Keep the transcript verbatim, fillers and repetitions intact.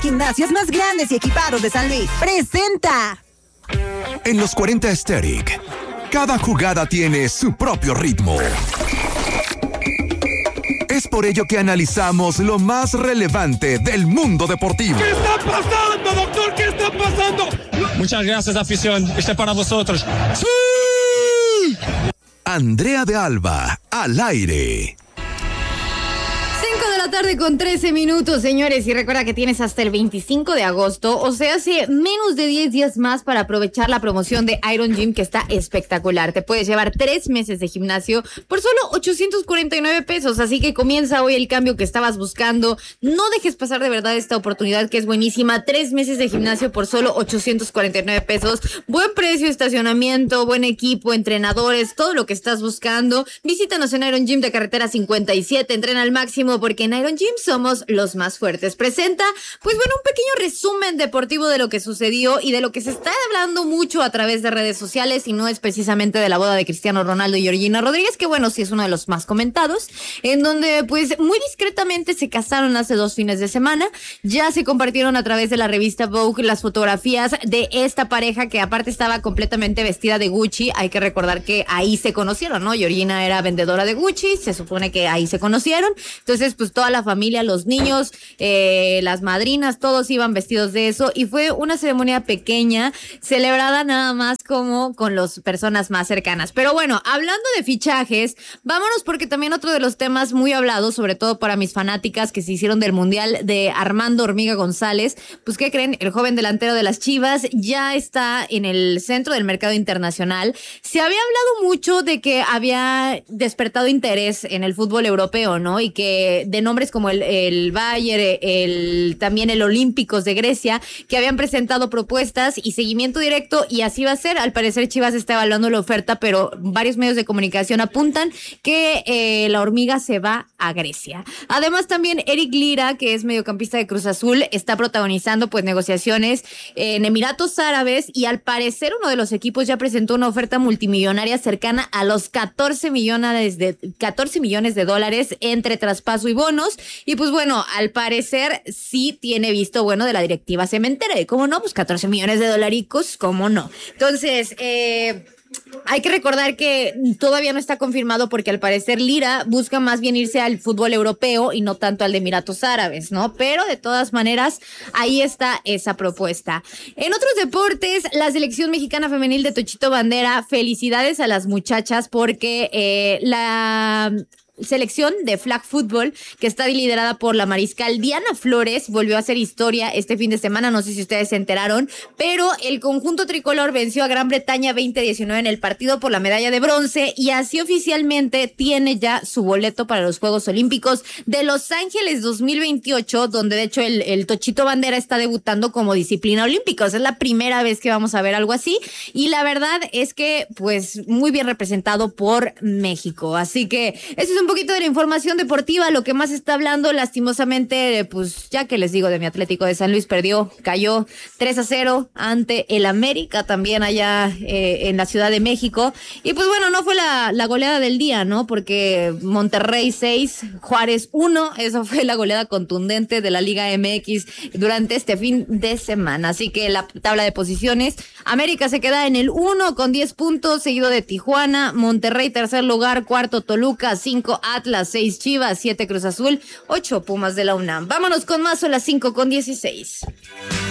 gimnasios más grandes y equipados de San Luis, presenta. En los cuarenta Aesthetic, cada jugada tiene su propio ritmo. Es por ello que analizamos lo más relevante del mundo deportivo. ¿Qué está pasando, doctor? ¿Qué está pasando? Muchas gracias, afición. Este es para vosotros. ¡Sí! Andrea de Alba, al aire. cinco de la tarde con trece minutos, señores, y recuerda que tienes hasta el veinticinco de agosto, o sea, hace menos de diez días más para aprovechar la promoción de Iron Gym, que está espectacular. Te puedes llevar tres meses de gimnasio por solo ochocientos cuarenta y nueve pesos, así que comienza hoy el cambio que estabas buscando. No dejes pasar de verdad esta oportunidad que es buenísima. Tres meses de gimnasio por solo ochocientos cuarenta y nueve pesos. Buen precio, estacionamiento, buen equipo, entrenadores, todo lo que estás buscando. Visítanos en Iron Gym de carretera cincuenta y siete. Entrena al máximo porque en Iron Gym somos los más fuertes. Presenta, pues bueno, un pequeño resumen deportivo de lo que sucedió y de lo que se está hablando mucho a través de redes sociales, y no es precisamente de la boda de Cristiano Ronaldo y Georgina Rodríguez, que bueno, sí es uno de los más comentados, en donde pues muy discretamente se casaron hace dos fines de semana. Ya se compartieron a través de la revista Vogue las fotografías de esta pareja, que aparte estaba completamente vestida de Gucci. Hay que recordar que ahí se conocieron, ¿no? Georgina era vendedora de Gucci, se supone que ahí se conocieron. Entonces, pues toda la familia, los niños, eh, las madrinas, todos iban vestidos de eso, y fue una ceremonia pequeña, celebrada nada más como con las personas más cercanas. Pero bueno, hablando de fichajes, vámonos, porque también otro de los temas muy hablados, sobre todo para mis fanáticas que se hicieron del Mundial, de Armando Hormiga González. Pues, ¿qué creen? El joven delantero de las Chivas ya está en el centro del mercado internacional. Se había hablado mucho de que había despertado interés en el fútbol europeo, ¿no? Y que de nombres como el, el Bayern, el, también el Olímpicos de Grecia, que habían presentado propuestas y seguimiento directo, y así va a ser. Al parecer Chivas está evaluando la oferta, pero varios medios de comunicación apuntan que eh, la Hormiga se va a Grecia. Además, también Eric Lira, que es mediocampista de Cruz Azul, está protagonizando pues negociaciones en Emiratos Árabes, y al parecer uno de los equipos ya presentó una oferta multimillonaria cercana a los catorce millones de, catorce millones de dólares entre traspaso y bonos. Y pues bueno, al parecer sí tiene visto bueno de la directiva cementera. ¿Y cómo no? Pues catorce millones de dolaricos, ¿cómo no? Entonces, eh... hay que recordar que todavía no está confirmado, porque al parecer Lira busca más bien irse al fútbol europeo y no tanto al de Emiratos Árabes, ¿no? Pero de todas maneras, ahí está esa propuesta. En otros deportes, la selección mexicana femenil de Tochito Bandera, felicidades a las muchachas, porque eh, la selección de flag football, que está liderada por la mariscal Diana Flores, volvió a hacer historia este fin de semana. No sé si ustedes se enteraron, pero el conjunto tricolor venció a Gran Bretaña veinte diecinueve en el partido por la medalla de bronce, y así oficialmente tiene ya su boleto para los Juegos Olímpicos de Los Ángeles dos mil veintiocho, donde de hecho el, el Tochito Bandera está debutando como disciplina olímpica. O sea, es la primera vez que vamos a ver algo así, y la verdad es que pues muy bien representado por México. Así que eso es un Un poquito de la información deportiva. Lo que más está hablando, lastimosamente, pues ya que les digo de mi Atlético de San Luis, perdió, cayó tres a cero ante el América, también allá eh, en la Ciudad de México. Y pues bueno, no fue la, la goleada del día, ¿no? Porque Monterrey seis, Juárez uno, eso fue la goleada contundente de la Liga M X durante este fin de semana. Así que la tabla de posiciones, América se queda en el uno con diez puntos, seguido de Tijuana, Monterrey tercer lugar, cuarto Toluca, cinco Atlas, seis Chivas, siete Cruz Azul, ocho Pumas de la UNAM. Vámonos con más, son las cinco con dieciséis.